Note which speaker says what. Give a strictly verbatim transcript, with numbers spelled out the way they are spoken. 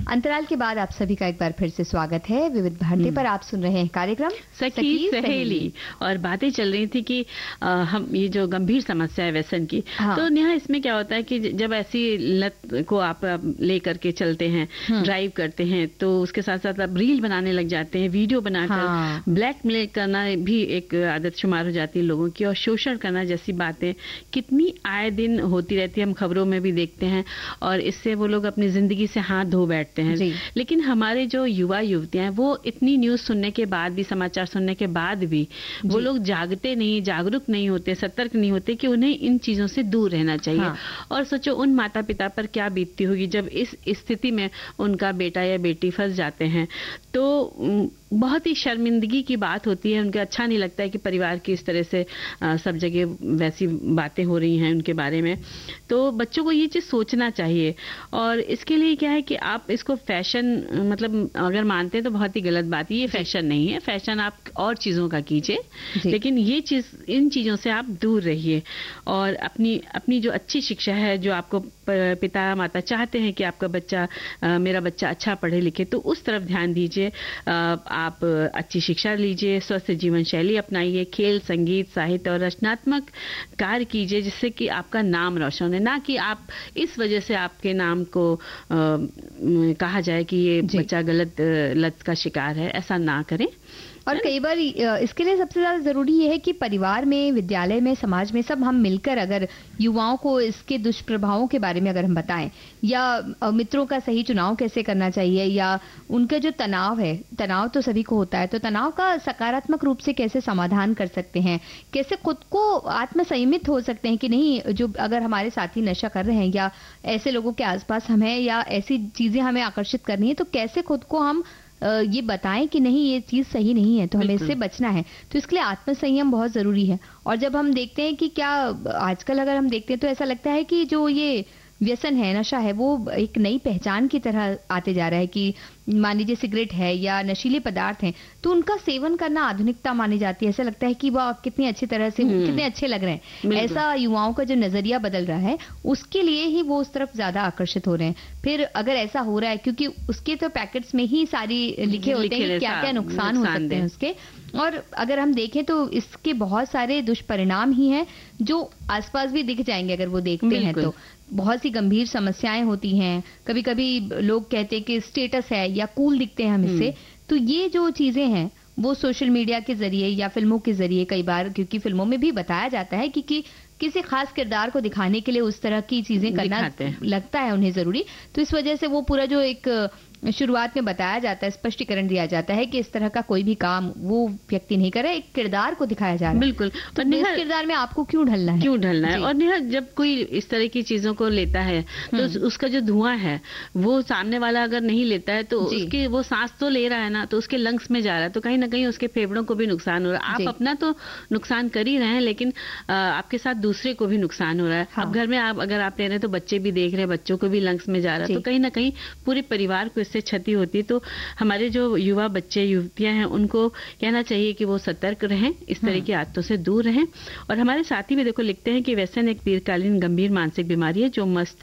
Speaker 1: अंतराल के बाद आप सभी का एक बार फिर से स्वागत है। विविध भारती पर आप सुन रहे हैं कार्यक्रम
Speaker 2: सखी, सखी सहेली। और बातें चल रही थी कि आ, हम ये जो गंभीर समस्या है व्यसन की, हाँ। तो नेहा इसमें क्या होता है कि जब ऐसी लत को आप लेकर के चलते हैं, ड्राइव करते हैं, तो उसके साथ साथ आप रील बनाने लग जाते हैं, वीडियो बनाकर हाँ। ब्लैकमेल करना भी एक आदत शुमार हो जाती है लोगों की, और शोषण करना जैसी बातें कितनी आए दिन होती रहती है, हम खबरों में भी देखते हैं, और इससे वो लोग अपनी जिंदगी से हाथ धो बैठते हैं। लेकिन हमारे जो युवा युवतियां हैं वो इतनी न्यूज सुनने के बाद भी, समाचार सुनने के बाद भी वो लोग जागते नहीं, जागरूक नहीं होते, सतर्क नहीं होते कि उन्हें इन चीजों से दूर रहना चाहिए। हाँ। और सोचो उन माता पिता पर क्या बीतती होगी जब इस स्थिति में उनका बेटा या बेटी फंस जाते हैं। तो बहुत ही शर्मिंदगी की बात होती है, उनको अच्छा नहीं लगता है कि परिवार की इस तरह से आ, सब जगह वैसी बातें हो रही हैं उनके बारे में। तो बच्चों को ये चीज सोचना चाहिए, और इसके लिए क्या है कि आप इसको फैशन, मतलब अगर मानते हैं तो बहुत ही गलत बात है, ये फैशन नहीं है। फैशन आप और चीजों का कीजिए, लेकिन ये चीज, इन चीजों से आप दूर रहिए, और अपनी अपनी जो अच्छी शिक्षा है, जो आपको पिता माता चाहते हैं कि आपका बच्चा, आ, मेरा बच्चा अच्छा पढ़े लिखे, तो उस तरफ ध्यान दीजिए। आप अच्छी शिक्षा लीजिए, स्वस्थ जीवन शैली अपनाइए, खेल, संगीत, साहित्य और रचनात्मक कार्य कीजिए, जिससे कि आपका नाम रोशन है, ना कि आप इस वजह से आपके नाम को आ, कहा जाए कि ये बच्चा गलत लत का शिकार है। ऐसा ना करें।
Speaker 1: और कई बार इसके लिए सबसे ज्यादा जरूरी ये है कि परिवार में, विद्यालय में, समाज में सब हम मिलकर अगर युवाओं को इसके दुष्प्रभावों के बारे में अगर हम बताएं, या मित्रों का सही चुनाव कैसे करना चाहिए, या उनका जो तनाव है, तनाव तो सभी को होता है, तो तनाव का सकारात्मक रूप से कैसे समाधान कर सकते हैं, कैसे खुद को आत्मसंयमित हो सकते हैं कि नहीं, जो अगर हमारे साथी नशा कर रहे हैं या ऐसे लोगों के आसपास हम हैं, या ऐसी चीजें हमें आकर्षित करनी है, तो कैसे खुद को हम ये बताएं कि नहीं, ये चीज सही नहीं है, तो हमें इससे बचना है। तो इसके लिए आत्मसंयम बहुत जरूरी है। और जब हम देखते हैं कि क्या आजकल अगर हम देखते हैं तो ऐसा लगता है कि जो ये व्यसन है, नशा है, वो एक नई पहचान की तरह आते जा रहा है कि मान लीजिए सिगरेट है या नशीले पदार्थ हैं, तो उनका सेवन करना आधुनिकता मानी जाती है। ऐसा लगता है कि वो आप कितनी अच्छी तरह से, कितने अच्छे लग रहे हैं। ऐसा युवाओं का जो नजरिया बदल रहा है, उसके लिए ही वो उस तरफ ज्यादा आकर्षित हो रहे हैं। फिर अगर ऐसा हो रहा है, क्योंकि उसके तो पैकेट्स में ही सारी लिखे होते हैं क्या क्या नुकसान हो सकते हैं उसके, और अगर हम देखें तो इसके बहुत सारे दुष्परिणाम ही हैं जो आसपास भी दिख जाएंगे अगर वो देखते हैं तो। बहुत सी गंभीर समस्याएं होती हैं। कभी कभी लोग कहते हैं कि स्टेटस है या कूल दिखते हैं हम इससे। तो ये जो चीजें हैं वो सोशल मीडिया के जरिए या फिल्मों के जरिए, कई बार क्योंकि फिल्मों में भी बताया जाता है कि, कि किसी खास किरदार को दिखाने के लिए उस तरह की चीजें करना लगता है उन्हें जरूरी, तो इस वजह से वो पूरा जो एक शुरुआत में बताया जाता है, स्पष्टीकरण दिया जाता है कि इस तरह का कोई भी काम वो व्यक्ति नहीं करे, एक किरदार को दिखाया जा रहा है।
Speaker 2: बिल्कुल।
Speaker 1: तो इस किरदार में आपको क्यों ढलना है,
Speaker 2: क्यों ढलना है। और नेहा, जब कोई इस तरह की चीजों को लेता है तो उसका जो धुआं है वो सामने वाला अगर नहीं लेता है तो उसके, वो सांस तो ले रहा है ना, तो उसके लंग्स में जा रहा है, तो कहीं ना कहीं उसके फेफड़ों को भी नुकसान हो रहा है। आप अपना तो नुकसान कर ही रहे हैं, लेकिन आपके साथ दूसरे को भी नुकसान हो रहा है। अब घर में आप अगर आप ले रहे हैं तो बच्चे भी देख रहे हैं, बच्चों को भी लंग्स में जा रहा है, तो कहीं ना कहीं पूरे परिवार को इससे क्षति होती है। तो हमारे जो युवा बच्चे युवतियां हैं उनको कहना चाहिए कि वो सतर्क रहें, इस तरह की आदतों से दूर रहें। और हमारे साथी भी देखो लिखते हैं कि व्यसन एक दीर्घकालीन गंभीर मानसिक बीमारी है जो मस्तिष्क